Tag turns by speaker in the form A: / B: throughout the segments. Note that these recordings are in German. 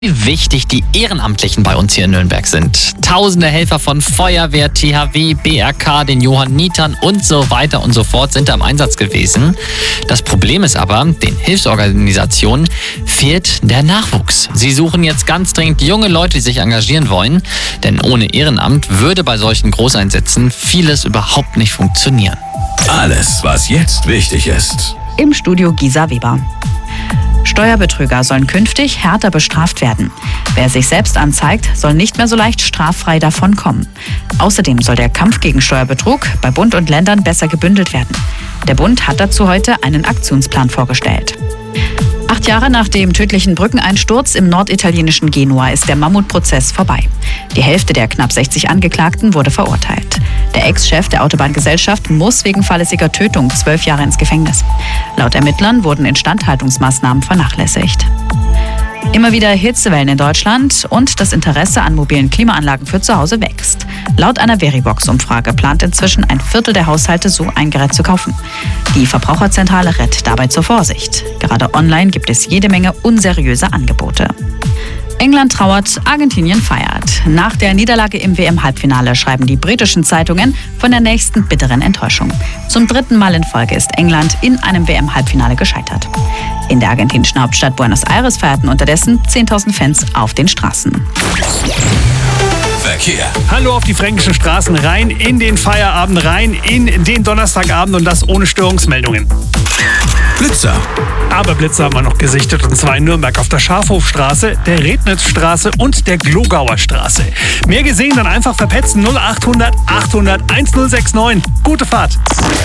A: Wie wichtig die Ehrenamtlichen bei uns hier in Nürnberg sind. Tausende Helfer von Feuerwehr, THW, BRK, den Johannitern und so weiter und so fort sind da im Einsatz gewesen. Das Problem ist aber, den Hilfsorganisationen fehlt der Nachwuchs. Sie suchen jetzt ganz dringend junge Leute, die sich engagieren wollen. Denn ohne Ehrenamt würde bei solchen Großeinsätzen vieles überhaupt nicht funktionieren.
B: Alles, was jetzt wichtig ist.
C: Im Studio Gisa Weber. Steuerbetrüger sollen künftig härter bestraft werden. Wer sich selbst anzeigt, soll nicht mehr so leicht straffrei davonkommen. Außerdem soll der Kampf gegen Steuerbetrug bei Bund und Ländern besser gebündelt werden. Der Bund hat dazu heute einen Aktionsplan vorgestellt. 8 Jahre nach dem tödlichen Brückeneinsturz im norditalienischen Genua ist der Mammutprozess vorbei. Die Hälfte der knapp 60 Angeklagten wurde verurteilt. Der Ex-Chef der Autobahngesellschaft muss wegen fahrlässiger Tötung 12 Jahre ins Gefängnis. Laut Ermittlern wurden Instandhaltungsmaßnahmen vernachlässigt. Immer wieder Hitzewellen in Deutschland und das Interesse an mobilen Klimaanlagen für zu Hause wächst. Laut einer Verivox-Umfrage plant inzwischen ein Viertel der Haushalte, so ein Gerät zu kaufen. Die Verbraucherzentrale rät dabei zur Vorsicht. Gerade online gibt es jede Menge unseriöser Angebote. England trauert, Argentinien feiert. Nach der Niederlage im WM-Halbfinale schreiben die britischen Zeitungen von der nächsten bitteren Enttäuschung. Zum 3. Mal in Folge ist England in einem WM-Halbfinale gescheitert. In der argentinischen Hauptstadt Buenos Aires feierten unterdessen 10.000 Fans auf den Straßen.
B: Verkehr.
D: Hallo auf die fränkischen Straßen, rein in den Feierabend, rein in den Donnerstagabend und das ohne Störungsmeldungen.
B: Blitzer.
D: Aber Blitzer haben wir noch gesichtet, und zwar in Nürnberg auf der Schafhofstraße, der Rednitzstraße und der Glogauer Straße. Mehr gesehen, dann einfach verpetzen 0800 800 1069. Gute Fahrt.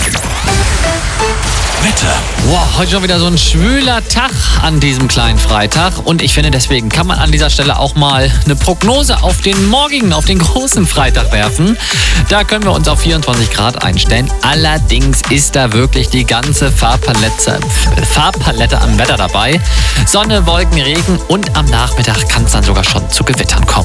B: Wetter.
A: Wow, heute schon wieder so ein schwüler Tag an diesem kleinen Freitag. Und ich finde, deswegen kann man an dieser Stelle auch mal eine Prognose auf den morgigen, auf den großen Freitag werfen. Da können wir uns auf 24 Grad einstellen. Allerdings ist da wirklich die ganze Farbpalette am Wetter dabei. Sonne, Wolken, Regen und am Nachmittag kann es dann sogar schon zu Gewittern kommen.